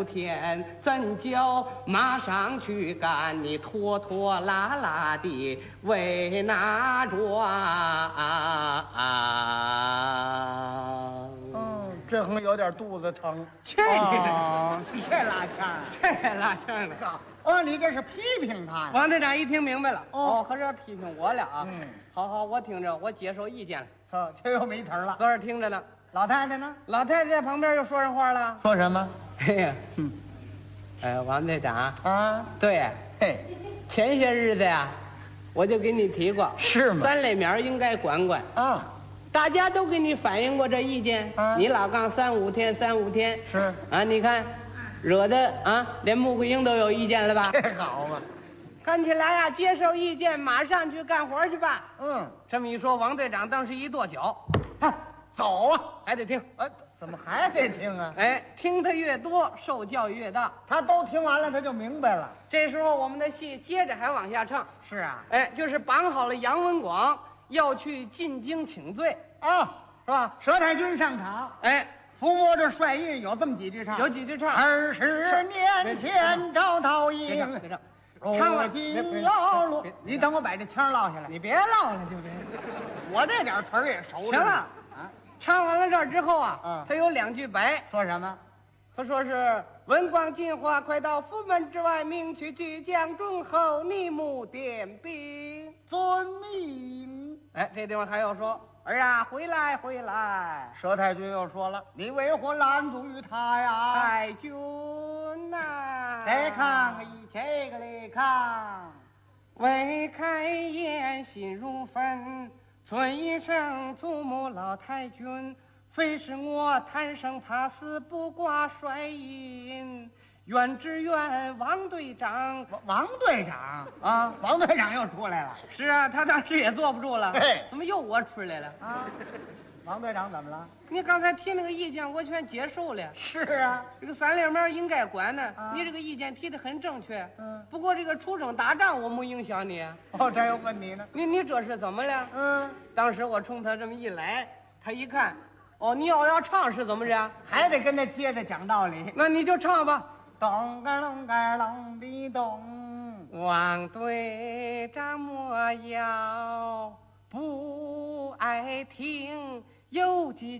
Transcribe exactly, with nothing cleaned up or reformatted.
天，怎叫马上去干？你拖拖拉拉的为哪桩？ 嗯，这横有点肚子疼。 这哦，这拉腔儿， 这拉腔的。 好哦，你这是批评他呀？ 王队长一听明白了， 哦哦，合着批评我了啊。 嗯， 好好，我听着，我接受意见了。 哦，这又没词儿了。 昨儿听着呢， 老太太呢？ 老太太在旁边又说上话了。 说什么？ 哎呀，嗯，呃，王队长， 啊， 对， 嘿， 前些日子呀，我就给你提过， 是吗？ 三类苗应该管管。 啊， 大家都给你反映过这意见， 啊你老杠三五天，三五天是啊，你看，惹得啊，连穆桂英都有意见了吧？ 这好嘛。 看起来呀，接受意见，马上去干活去吧。 嗯， 这么一说，王队长当时一跺脚， 啊，走啊！ 还得听。 啊，怎么还得听啊？ 哎，听得越多，受教育越大。 他都听完了，他就明白了。 这时候我们的戏接着还往下唱。 是啊， 哎，就是绑好了杨文广要去进京请罪， 啊， 是吧？ 佘太君上场， 哎， 伏魔这帅印有这么几句唱： 有几句唱。 二十年前招桃别唱， 营， 别唱， 如唱了今要落别。 你等我把这腔落下来， 你别唠了，就这。 我这点词儿也熟着呢。 行了， 啊， 唱完了这儿之后啊， 嗯他有两句白， 说什么？ 他说是文广进化，快到府门之外，命去巨将忠厚，逆目点兵。 遵命。 哎，这地方还要说儿啊，回来回来， 佘太君又说了：“你为何拦阻于他呀太君呐、 来看一这个来看， 未开言心如焚，尊一声祖母老太君。非是我贪生怕死，不挂帅印。愿只愿王队长王王队长啊， 王队长又出来了是啊，他当时也坐不住了。 嘿怎么又我出来了？ 啊！王队长怎么了？ 你刚才提那个意见，我全接受了。 是啊， 这个三连苗应该管呢， 啊你这个意见提得很正确。 嗯， 不过这个出征打仗我没影响你， 哦，这有问题呢。 你你这是怎么了？ 嗯， 当时我冲他这么一来，他一看，哦，你要要唱是怎么着？ 还得跟他接着讲道理。 那你就唱吧。 咚个隆个隆的咚， 王队长莫要不爱听，有几